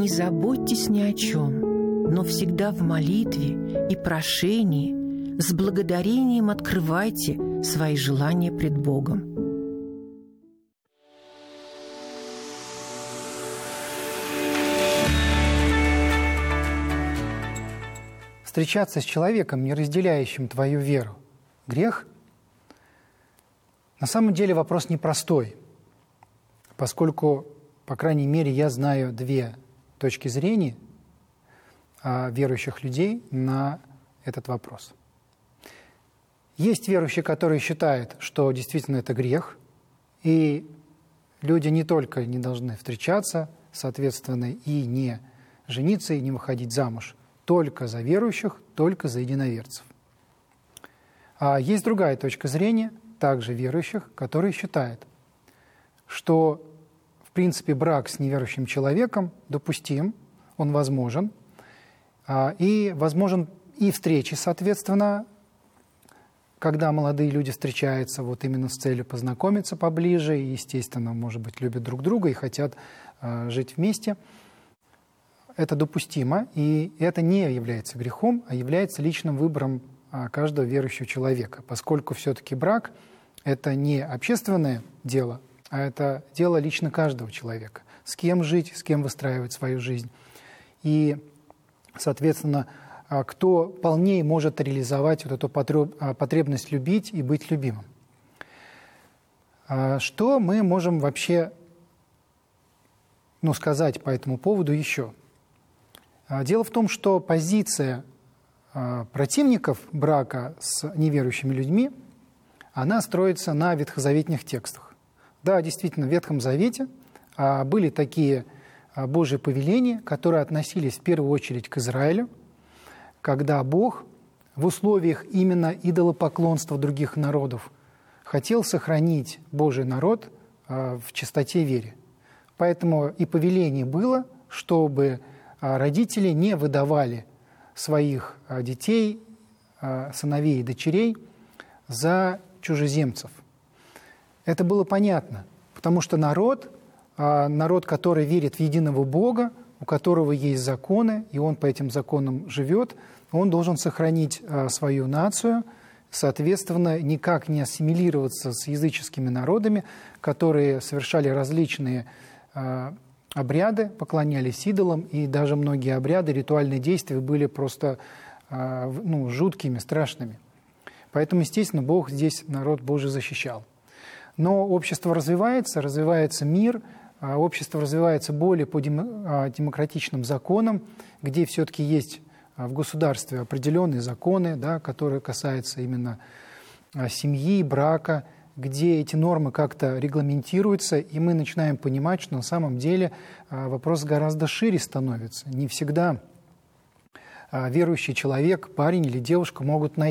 Не заботьтесь ни о чем, но всегда в молитве и прошении с благодарением открывайте свои желания пред Богом. Встречаться с человеком, не разделяющим твою веру, грех? На самом деле вопрос непростой, поскольку, по крайней мере, я знаю две точки зрения верующих людей на этот вопрос. Есть верующие, которые считают, что действительно это грех, и люди не только не должны встречаться, соответственно, и не жениться, и не выходить замуж только за верующих, только за единоверцев. А есть другая точка зрения, также верующих, которые считают, что, в принципе, брак с неверующим человеком допустим, он возможен, и возможен и встречи, соответственно, когда молодые люди встречаются вот именно с целью познакомиться поближе, и, естественно, может быть, любят друг друга и хотят жить вместе. Это допустимо, и это не является грехом, а является личным выбором каждого верующего человека, поскольку все-таки брак – это не общественное дело, а это дело лично каждого человека. С кем жить, с кем выстраивать свою жизнь. И, соответственно, кто полнее может реализовать вот эту потребность любить и быть любимым. Что мы можем вообще сказать по этому поводу еще? Дело в том, что позиция противников брака с неверующими людьми, она строится на ветхозаветных текстах. Да, действительно, в Ветхом Завете были такие Божьи повеления, которые относились в первую очередь к Израилю, когда Бог в условиях именно идолопоклонства других народов хотел сохранить Божий народ в чистоте веры. Поэтому и повеление было, чтобы родители не выдавали своих детей, сыновей и дочерей за чужеземцев. Это было понятно, потому что народ, который верит в единого Бога, у которого есть законы, и он по этим законам живет, он должен сохранить свою нацию, соответственно, никак не ассимилироваться с языческими народами, которые совершали различные обряды, поклонялись идолам, и даже многие обряды, ритуальные действия были просто жуткими, страшными. Поэтому, естественно, Бог здесь народ Божий защищал. Но общество развивается мир, общество развивается более по демократичным законам, где все-таки есть в государстве определенные законы, да, которые касаются именно семьи, брака, где эти нормы как-то регламентируются, и мы начинаем понимать, что на самом деле вопрос гораздо шире становится. Не всегда верующий человек, парень или девушка могут найти